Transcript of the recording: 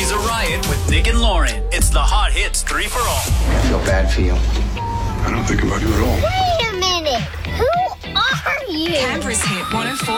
He's a riot with Nick and Lauren. It's the Hot Hits 3 for All. I feel bad for you. I don't think about you at all. Wait a minute. Who are you? Canberra's Hit 104.